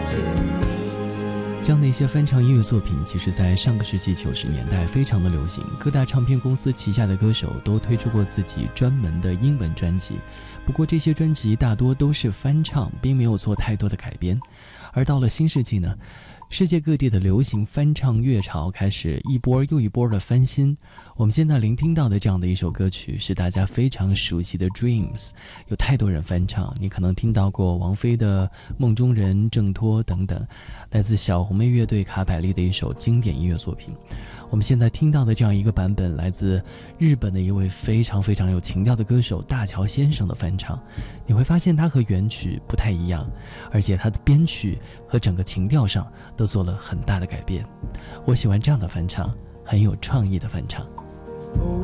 这样的一些翻唱音乐作品，其实在上个世纪90年代非常的流行，各大唱片公司旗下的歌手都推出过自己专门的英文专辑。不过这些专辑大多都是翻唱，并没有做太多的改编。而到了新世纪呢，世界各地的流行翻唱乐潮开始一波又一波的翻新。我们现在聆听到的这样的一首歌曲是大家非常熟悉的 Dreams， 有太多人翻唱，你可能听到过王菲的梦中人、挣脱等等，来自小红妹乐队卡百利的一首经典音乐作品。我们现在听到的这样一个版本来自日本的一位非常非常有情调的歌手大桥先生的翻唱，你会发现它和原曲不太一样，而且它的编曲和整个情调上都做了很大的改变。我喜欢这样的翻唱，很有创意的翻唱。